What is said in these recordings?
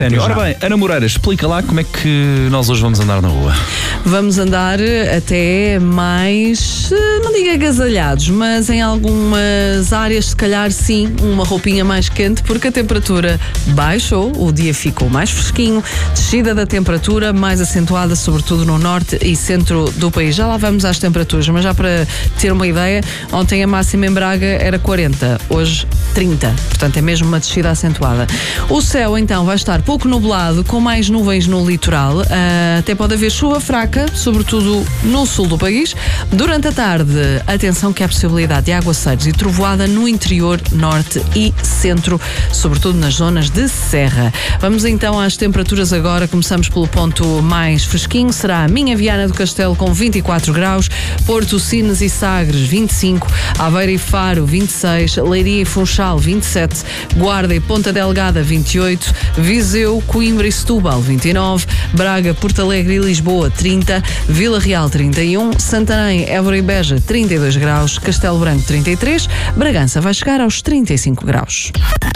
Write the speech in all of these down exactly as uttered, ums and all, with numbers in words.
Ora bem, Ana Moreira, explica lá como é que nós hoje vamos andar na rua. Vamos andar até mais, não digo agasalhados, mas em algumas áreas se calhar sim, uma roupinha mais quente, porque a temperatura baixou, o dia ficou mais fresquinho, descida da temperatura mais acentuada, sobretudo no norte e centro do país. Já lá vamos às temperaturas, mas já para ter uma ideia, ontem a máxima em Braga era quarenta, hoje trinta, portanto é mesmo uma descida acentuada. O céu então vai estar pouco nublado, com mais nuvens no litoral, uh, até pode haver chuva fraca, sobretudo no sul do país. Durante a tarde, atenção que há possibilidade de aguaceiros e trovoada no interior, norte e centro, sobretudo nas zonas de serra. Vamos então às temperaturas agora, começamos pelo ponto mais fresquinho, será a Minha Viana do Castelo com vinte e quatro graus, Porto, Sines e Sagres vinte e cinco, Aveiro e Faro vinte e seis, Leiria e Funchal vinte e sete, Guarda e Ponta Delgada vinte e oito, Viseu, Coimbra e Setúbal vinte e nove, Braga, Porto Alegre e Lisboa trinta, Vila Real trinta e um, Santarém, Évora e Beja trinta e dois graus, Castelo Branco trinta e três, Bragança vai chegar aos trinta e cinco graus.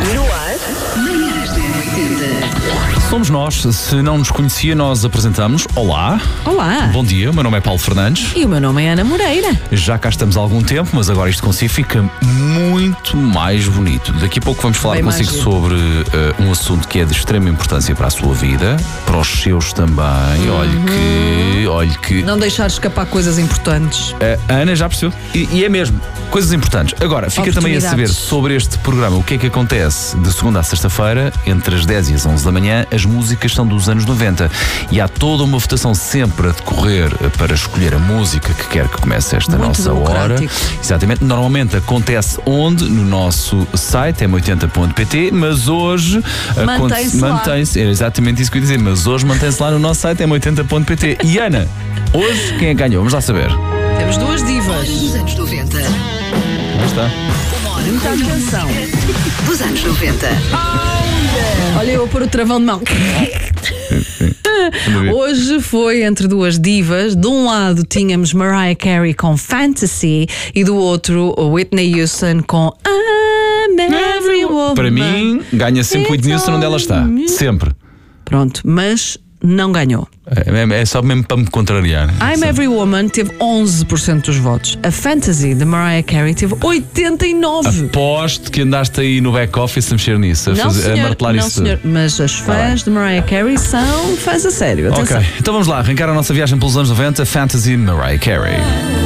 Somos nós, se não nos conhecia, nós apresentamos. Olá. Olá. Bom dia, o meu nome é Paulo Fernandes. E o meu nome é Ana Moreira. Já cá estamos há algum tempo, mas agora isto consigo fica muito mais bonito. Daqui a pouco vamos falar Bem consigo sobre uh, um assunto que é de extrema importância para a sua vida, para os seus também. Uhum. Olhe que... Olhe que... Não deixar escapar coisas importantes. Uh, a Ana já percebeu. E, e é mesmo, coisas importantes. Agora, fica também a saber sobre este programa o que é que acontece de segunda a sexta-feira, entre as dez e as onze da manhã. As músicas são dos anos noventa e há toda uma votação sempre a decorrer para escolher a música que quer que comece esta Muito nossa hora. Exatamente. Normalmente acontece onde? No nosso site, m oitenta ponto pt, mas hoje mantém-se mantém-se, é exatamente isso que eu ia dizer, mas hoje mantém-se lá no nosso site, m oitenta ponto pt. E Ana, hoje quem é que ganhou? Vamos lá saber. Temos duas divas. Dos anos noventa. Aí está. Muita atenção. Dos anos noventa. Olha, eu vou pôr o travão de mão. Hoje foi entre duas divas. De um lado tínhamos Mariah Carey com Fantasy e do outro Whitney Houston com I'm Every Woman. Para mim, ganha sempre Whitney Houston onde ela está. Sempre. Pronto, mas não ganhou. É, é só mesmo para me contrariar. I'm Sim. Every Woman teve onze por cento dos votos. A Fantasy de Mariah Carey teve oitenta e nove por cento. Aposto que andaste aí no back-office a mexer nisso, a, não, fazer, senhor, a martelar não, isso. senhor, mas as fãs ah, de Mariah Carey são fãs a sério. Atenção. Ok, então vamos lá, arrancar a nossa viagem pelos anos noventa, Fantasy Mariah Carey.